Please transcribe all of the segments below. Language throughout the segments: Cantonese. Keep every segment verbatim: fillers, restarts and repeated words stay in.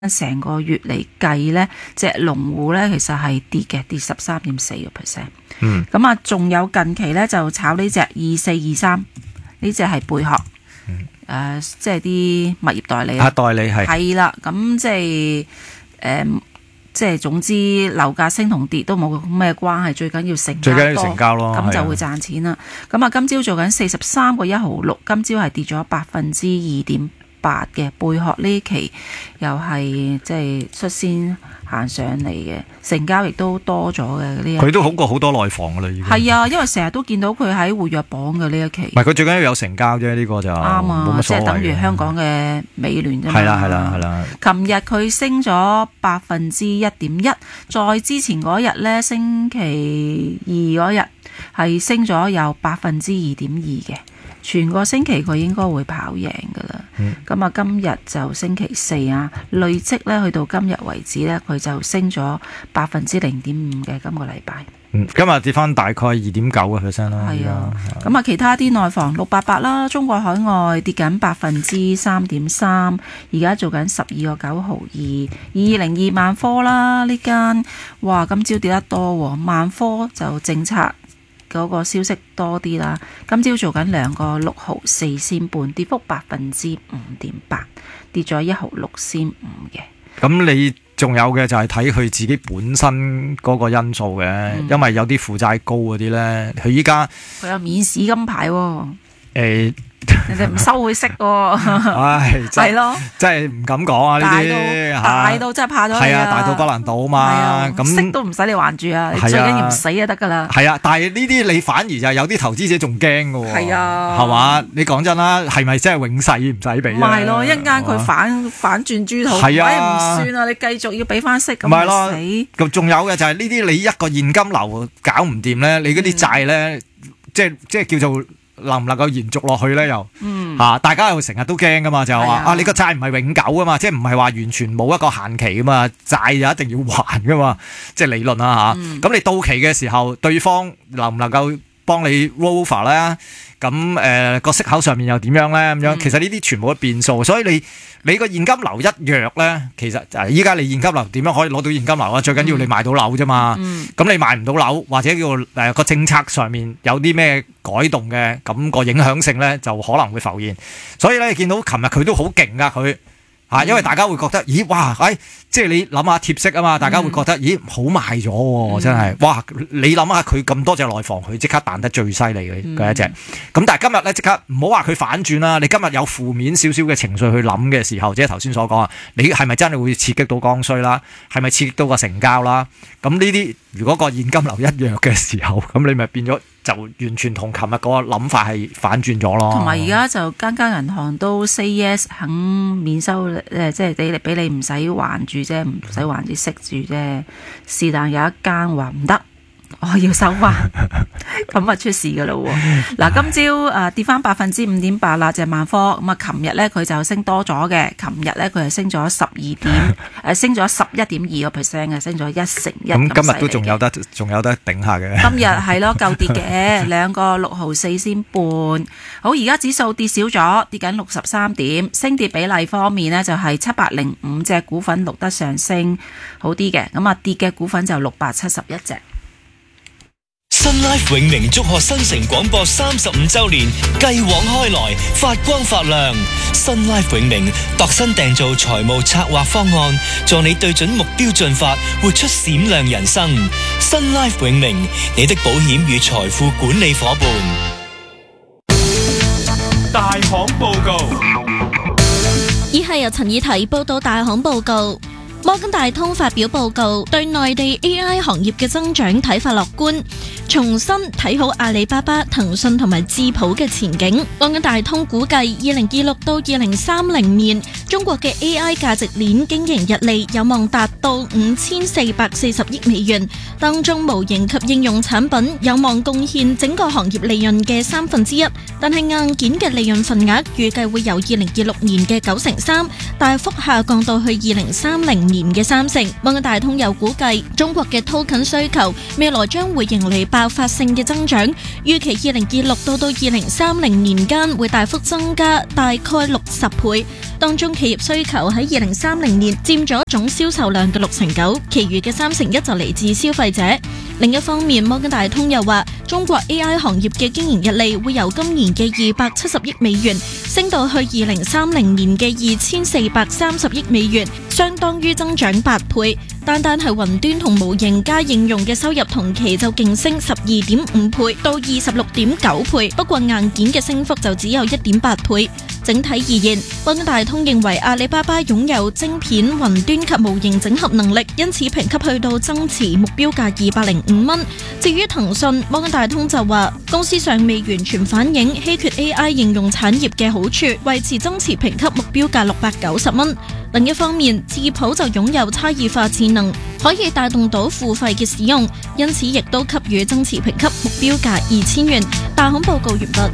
成個月嚟計呢，隻龍湖呢其實係跌嘅，跌十三點四個 percent。嗯，咁啊，仲有近期呢就炒呢隻二四二三，呢隻係貝殼，誒、嗯呃，即係啲物業代理啊，代理係係啦，咁即係誒、呃，即係總之樓價升同跌都冇咩關係，最緊要成交多， 最緊要成交咯， 咁就會賺錢啦。咁啊，今朝做緊四十三個一毫六，今朝係跌咗百分之二點八嘅。貝殼呢期又係即係率先行上嚟嘅，成交亦都多咗嘅呢一期。 佢都好過好多內房噶啦，已經係啊，因為成日都見到佢喺活躍榜嘅呢一期。 唔係佢最緊要有成交啫，呢、這個就啱啊，即係等於香港嘅美聯啫嘛。 係啦係啦係啦。 琴日佢升咗百分之一點一，再之前嗰日咧，星期二嗰日係升咗有百分之二點二嘅。全個星期佢應該會跑贏㗎啦。咁啊、嗯，今日就星期四啊，累積咧去到今日為止咧，佢就升咗百分之零點五嘅今個禮拜。 嗯，今日跌翻大概二點九個 percent 啦。 係啊，咁啊，其他啲內房六八八啦，中國海外跌緊百分之三點三，而家做緊十二個九毫二。二零二萬科啦，呢間哇今朝跌得多喎，萬科就政策嗰個消息多啲啦，今朝做緊兩個六毫四仙半，跌幅百分之五點八，跌咗一毫六仙五嘅。 咁你仲有嘅就係睇佢自己本身嗰個因素嘅，嗯、因為有啲負債高嗰啲咧，佢依家佢有免市金牌喎、哦。 欸人哋唔收佢息喎， 唉， 係咯， 真係唔敢講啊！呢啲大到真係怕咗你啊， 大到不能倒嘛，咁息都唔使你還住啊，最緊要唔死就得噶啦。 係啊，但係呢啲你反而就係有啲投資者仲驚㗎喎， 係啊， 係嘛？你講真啦，係咪真係永世唔使俾？ 唔係咯，一陣間佢反反轉豬肚， 係啊， 唔算啊，你繼續要俾翻息咁咪死。 咁仲有嘅就係呢啲，你一個現金流搞唔掂咧，你嗰啲債咧，即係即係叫做。能唔能夠延續落去咧？又、嗯啊、大家又成日都驚噶嘛，就話啊，啊，你個債唔係永久噶嘛，即係唔係話完全冇一個限期噶嘛，債就一定要還噶嘛，即係理論啦嚇。咁、嗯啊、你到期嘅時候，對方能唔能夠幫你 roll over 咧？咁誒個息口上面又點樣咧？咁樣、嗯、其實呢啲全部都變數，所以你你個現金流一弱咧，其實誒依家你現金流點樣可以攞到現金流啊？最緊要你賣到樓啫嘛。咁、嗯、你賣唔到樓，或者叫誒個、呃、政策上面有啲咩改動嘅，咁、那個影響性咧就可能會浮現。所以咧，見到琴日佢都好勁噶佢。啊，因為大家會覺得，咦，哇，誒、哎，即係你諗下貼息啊嘛，大家會覺得，咦，好賣咗喎，真係，哇，你諗下佢咁多隻內房，佢即刻彈得最犀利嘅嗰一隻，咁、嗯、但係今日咧即刻唔好話佢反轉啦，你今日有負面少少嘅情緒去諗嘅時候，即係頭先所講啊，你係咪真係會刺激到剛需啦？係咪刺激到個成交啦？咁呢啲如果個現金流一弱嘅時候，咁你咪變咗就完全同琴日嗰個諗法係反轉咗咯。 同埋而家就間間銀行都 say yes 肯免收誒，即係俾你俾你唔使還住啫，唔使還住息住啫。是但有一間話唔得，我要收翻，咁啊出事噶啦喎！嗱，今朝誒跌翻百分之五點八啦，隻萬科咁啊，琴日咧佢就升多咗嘅，琴日咧佢係升咗十二點誒，升咗十一點二個 percent 嘅，升咗一成一。 咁今日都仲有得仲有得頂下嘅。 今日係咯，夠跌嘅，兩個六毫四仙半。好，而家指數跌少咗，跌緊六十三點，升跌比例方面呢，就係七百零五隻股份錄得上升，好啲嘅。咁啊跌嘅股份就六百七十一隻。 新 Life 永寧祝賀新城廣播三十五週年，繼往開來，發光發亮。新 Life 永寧度身訂造財務策劃方案，助你對準目標進發，活出閃亮人生。新 Life 永寧，你的保險與財富管理夥伴。 大行報告， 以下由陳以提報道大行報告。摩根大通發表報告，對內地 A I 行業嘅增長睇法樂觀，重新睇好阿里巴巴、騰訊同埋智譜嘅前景。摩根大通估計，二零二六到二零三零年，中國嘅 A I 價值鏈經營溢利有望達到五千四百四十億美元，當中模型及應用產品有望貢獻整個行業利潤嘅三分之一，但係硬件嘅利潤份額預計會由二零二六年嘅九成三大幅下降到去二零三零年年嘅三成。摩根大通又估計中國嘅 token 需求未來將會迎嚟爆發性嘅增長，預期二零二六到到二零三零年間會大幅增加大概六十倍。當中企業需求喺二零三零年佔咗總銷售量嘅六成九，其餘嘅三成一就嚟自消費者。另一方面，摩根大通又話，中國 A I 行業嘅經營溢利會由今年嘅二百七十億美元升到去二零三零年嘅二千四百三十億美元，相當於增長八倍。單單係雲端同模型加應用嘅收入同期就勁升十二點五倍到二十六點九倍，不過硬件嘅升幅就只有一點八倍。整體而言，摩根大通認為阿里巴巴擁有晶片、雲端及模型整合能力，因此評級去到增持目標價二百零五蚊。至於騰訊，摩根大通就話公司尚未完全反映稀缺 A I 應用產業嘅好處，維持增持評級目標價六百九十蚊。另一方面，智譜就擁有差異化智能，可以帶動到付費嘅使用，因此亦都給予增持評級目標價二千元。大行報告完畢。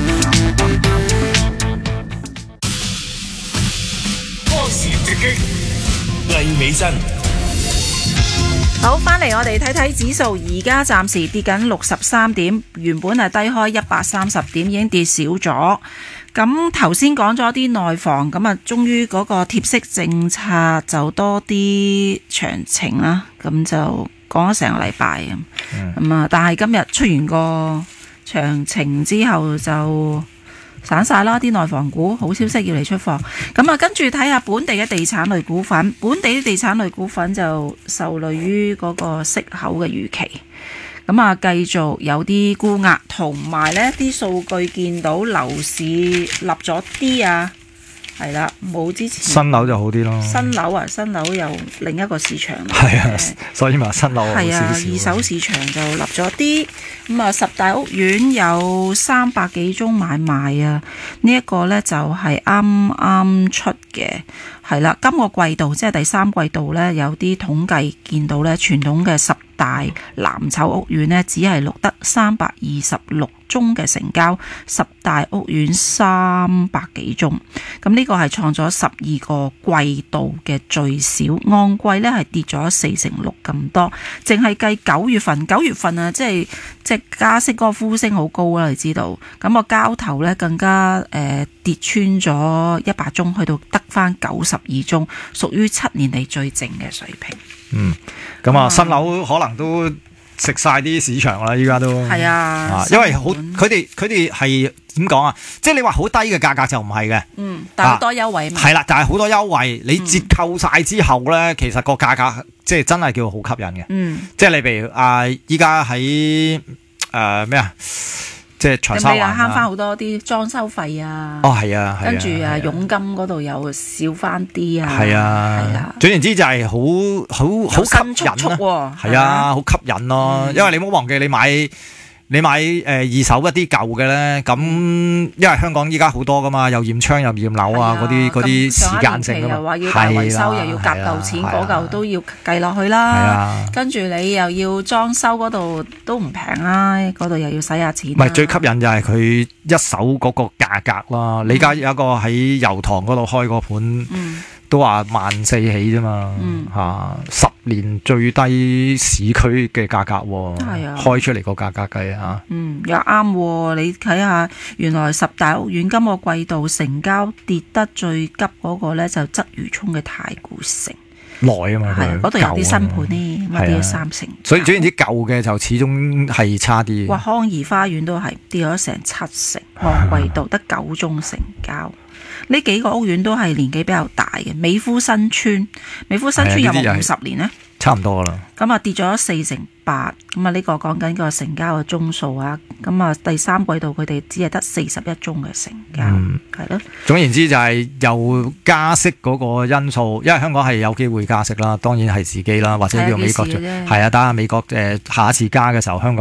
魏美珍， 好，翻嚟我哋睇睇指數，而家暫時跌緊六十三點，原本係低開一百三十點，已經跌少咗。咁頭先講咗啲內房，咁啊，終於嗰個貼息政策就多啲詳情啦。咁就講咗成個禮拜咁，咁啊、嗯，但係今日出完個詳情之後就散晒啦，啲內房股好消息要嚟出貨。咁啊，跟住睇下本地嘅地產類股份，本地啲地產類股份就受累於嗰個息口嘅預期。咁啊，繼續有啲沽壓，同埋呢啲數據見到樓市立咗啲啊，係啦，冇之前新樓就好啲咯。 新樓啊，新樓又另一個市場。 係啊，所以話新樓好少少。 係啊，二手市場就立咗啲。咁啊，十大屋苑有三百幾宗買賣啊，呢、這、一個呢就係啱啱出嘅。係啦，今個季度即係第三季度呢，有啲統計見到呢，傳統嘅十大藍籌屋苑呢，只係錄得三百二十六宗嘅成交，十大屋苑三百幾宗，咁呢個係創咗十二個季度嘅最少，按季呢係跌咗四成六咁多，淨係計九月份，九月份啊，即係即係加息嗰個呼聲好高啦，你知道，咁個交投呢更加誒、呃、跌穿咗一百宗，去到得返九十二宗，屬於七年嚟最靜嘅水平。 嗯，咁啊，新樓可能都食晒啲市場啦，依家都係啊， 啊因為好佢哋佢哋係點講啊？即係你話好低嘅價格就唔係嘅， 嗯，但係好多優惠嘛。 係啦、啊，但係好多優惠，你折扣晒之後咧，嗯、其實個價格即係真係叫好吸引嘅。嗯，即係你譬如啊，依家喺誒咩啊？即係長沙灣啊， 慳翻好多啲裝修費啊！ 哦，係啊， 跟住啊，佣金嗰度又少翻啲啊！ 係啊，係啊，總言之就係好好好吸引咯，係啊，好吸引咯，因為你唔好忘記你買。你買誒、呃、二手一啲舊嘅咧，咁因為香港依家好多噶嘛，又驗窗又驗樓啊，嗰啲嗰啲時間性噶嘛， 又話要大維修，又要夾嚿錢，嗰嚿都要計落去啦。跟住你又要裝修嗰度都唔平啦，嗰度又要使下錢。唔係最吸引就係佢一手嗰個價格啦。嗯、你而家有一個喺油塘嗰度開個盤。嗯都話萬四起啫嘛，嚇、嗯啊、十年最低市區嘅價格喎，啊、開出嚟個價格計嚇。嗯，又啱喎，你睇下，原來十大屋苑今個季度成交跌得最急嗰個咧，就鰂魚涌嘅太古城。耐啊嘛，係嗰度有啲新盤呢，咁跌咗三成。所以總言之，舊嘅就始終係差啲。哇，康怡花園都係跌咗成七成，個季度得九宗成交。呢幾個屋苑都係年紀比較大嘅，美孚新村，美孚新村有冇五十年呢？差唔多啦。咁啊跌咗四成八，咁啊呢個講緊個成交嘅宗數啊，咁啊第三季度佢哋只係得四十一宗嘅成交，係咯、嗯。總言之就係有加息嗰個因素，因為香港係有機會加息啦，當然係自己啦，或者叫美國係啊，等下美國誒下一次加嘅時候，香港亦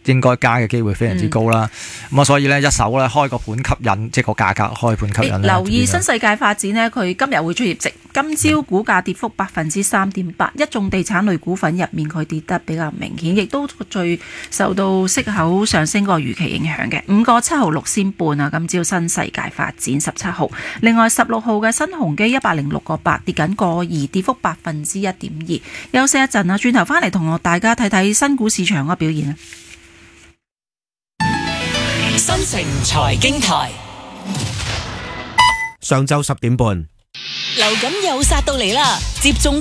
應該加嘅機會非常之高啦。咁啊、嗯，所以咧一手咧開個盤吸引，即係個價格開盤吸引。 留意新世界發展呢，佢今日會出業績，今朝股價跌幅百分之三點八，一眾地產類股份入面佢跌得比較明顯，亦都最受到息口上升個預期影響嘅。五個七毫六仙半啊，今朝新世界發展十七號。另外十六號嘅新鴻基一百零六個八，跌緊個二，跌幅百分之一點二。休息一陣啊，轉頭翻嚟同我大家睇睇新股市場個表現啊。 新城財經台， 上晝十點半， 流感又殺到嚟啦，接種